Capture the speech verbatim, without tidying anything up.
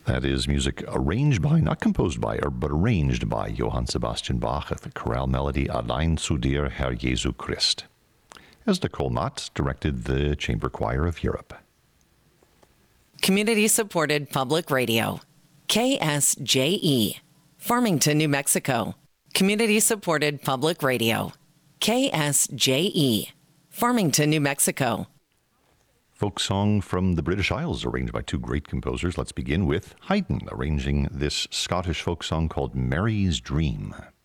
That is music arranged by, not composed by, or, but arranged by Johann Sebastian Bach at the chorale melody Allein zu dir, Herr Jesu Christ, as Nicole Knott directed the Chamber Choir of Europe. Community-supported public radio, K S J E, Farmington, New Mexico. Community-supported public radio, K S J E, Farmington, New Mexico. Folk song from the British Isles, arranged by two great composers. Let's begin with Haydn, arranging this Scottish folk song called Mary's Dream.